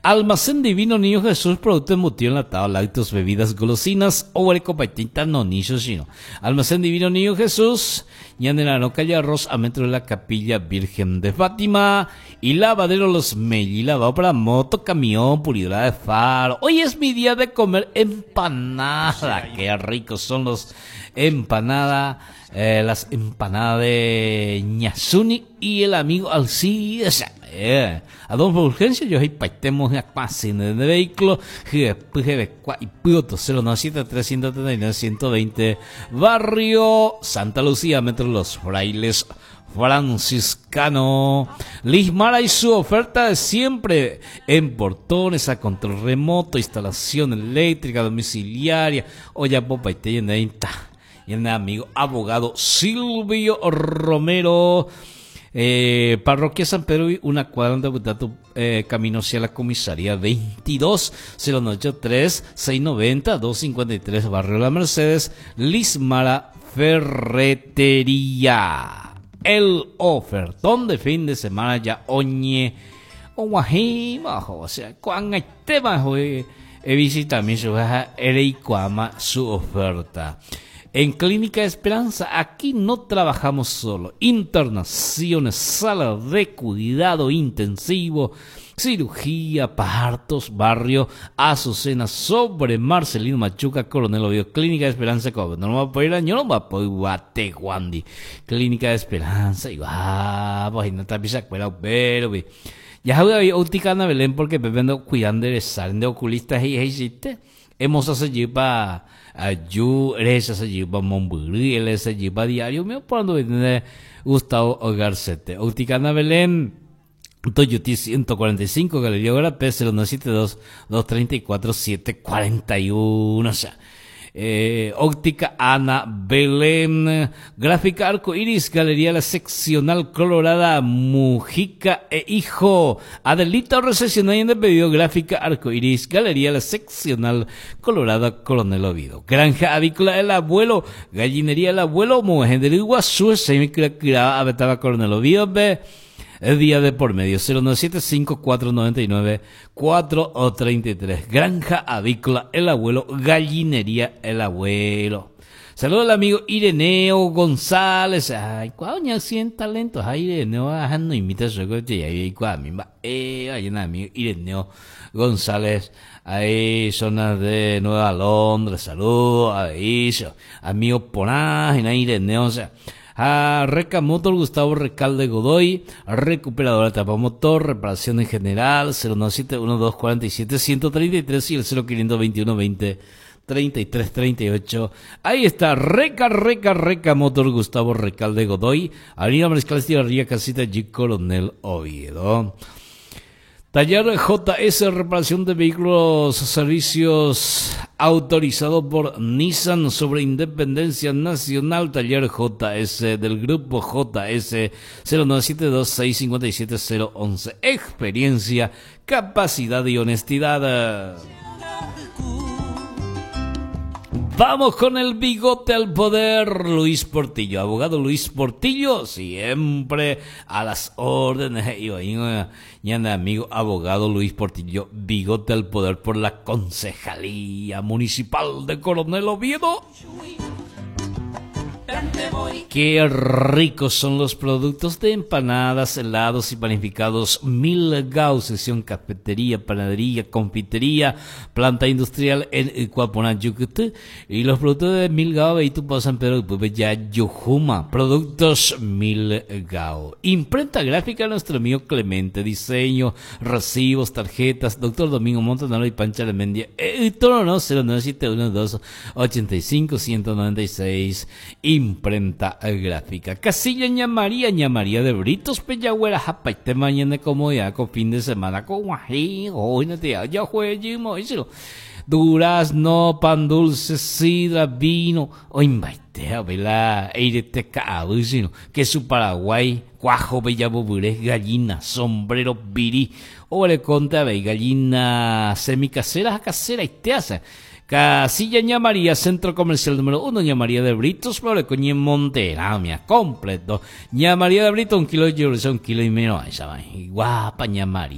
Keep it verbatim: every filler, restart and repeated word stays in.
Almacén Divino Niño Jesús, producto embutido enlatado, lácteos, bebidas, golosinas, o el copaitita no niño sino. Almacén Divino Niño Jesús, Ñanelano Calle Arroz, a metro de la Capilla Virgen de Fátima, y lavadero Los Melli, lavado para moto, camión, pulidora de faro. Hoy es mi día de comer empanada, qué ricos son los empanadas, eh, las empanadas de Ñazuni y el amigo Alcides. Eh, a don urgencia yo hay paitemos a pasen de vehículo y puto cero nueve siete tres treinta y nueve ciento veinte barrio Santa Lucía, metro Los Frailes franciscano. Lismara y su oferta de siempre en portones a control remoto, instalación eléctrica domiciliaria, olla popa y te y el amigo abogado Silvio Romero. Eh, Parroquia San Pedro, una cuadra de Butato, eh, camino hacia la comisaría veintidós, cero noventa y tres, seiscientos noventa, doscientos cincuenta y tres, barrio La Mercedes, Lismara Ferretería. El ofertón de fin de semana ya oñe, o guajima, o sea, cuando hay temas, he visitado mi ciudad, Ereicuama, su oferta. En Clínica Esperanza, aquí no trabajamos solo. Internaciones, sala de cuidado intensivo, cirugía, partos, barrio, Azucena, sobre Marcelino Machuca, Coronel Oviedo. Clínica Esperanza, no lo va a poder año, no va a poder guateguandi. Clínica Esperanza, y va, pues no está pisa cuela, pero ya había Uticana Belén porque me vendo cuidando de salen de oculistas y existe. Hemos hecho para Ayu, eres allí para Monbury, él es allí para Diario, me cuando viene Gustavo Garcete. Uticana Belén, Toyota ciento cuarenta y cinco, Galería Hora P cero nueve siete dos, dos tres cuatro, siete cuatro uno, o sea. Eh, óptica Ana Belén, gráfica Arco Iris, Galería La Seccional Colorada, Mujica e Hijo, Adelita Recesional en el pedido, gráfica Arco Iris, Galería La Seccional Colorada, Coronel Oviedo. Granja Avícola El Abuelo, Gallinería El Abuelo, Mojendería Iguazú, Semicra, Abetaba Coronel Oviedo, B. El día de por medio, cero nueve siete cinco, cuatro nueve nueve, cuatro tres tres. Granja Avícola El Abuelo, Gallinería El Abuelo. Saludos al amigo Ireneo González. Ay, coño, cien talentos. Ay, Ireneo, no imita su coche. Ay, coño, eh, hay un amigo Ireneo González. Ahí, zonas de Nueva Londres. Saludos, ahí, amigo Ponás, en Ireneo, o sea. A Reca Motor, Gustavo Recalde Godoy, recuperadora tapa motor, reparación en general, cero nueve siete uno dos cuatro siete uno tres tres y el cero quinientos veintiuno veinte treinta y tres treinta y ocho. Ahí está, Reca, Reca, Reca Motor, Gustavo Recalde Godoy, Avenida Mariscal Estigarribia, Casita G. Coronel Oviedo. Taller J S, reparación de vehículos, servicios autorizado por Nissan, sobre Independencia Nacional. Taller J S del grupo J S, cero nueve siete dos, seis cinco siete cero uno uno. Experiencia, capacidad y honestidad. Vamos con el bigote al poder, Luis Portillo, abogado Luis Portillo, siempre a las órdenes. Y ahí, mi amigo abogado Luis Portillo, bigote al poder por la Concejalía Municipal de Coronel Oviedo. Qué ricos son los productos de empanadas, helados y panificados Milgao, sesión cafetería, panadería, confitería, planta industrial en Cuapona, Yucatán. Y los productos de Milgao, y tú San Pedro, pues ya Yojuma, productos Milgao. Imprenta gráfica, nuestro amigo Clemente, diseño, recibos, tarjetas, doctor Domingo Montanaro y Pancha Lemendia, editor no, cero nueve siete uno dos ocho cinco uno nueve seis. Imprenta gráfica. Casilla Ñamaría, Ñamaría de Britos, Pellagüera, Japaite, mañana como ya con fin de semana, con guají, hoy no te ya jueguemos, durazno, pan dulce, sidra, vino, o invite a vela, eirete caabusino, queso Paraguay, cuajo, bella boburé, gallina, sombrero, virí, o le conta, ve, gallina semicasera, casera, y te hace. Casilla Ñamaría, centro comercial número uno, Ñamaría de Britos, pero coñe en Monteramia, completo. Ñamaría de Britos, un kilo de yogur, un kilo y medio, esa va, guapa Ñamaría.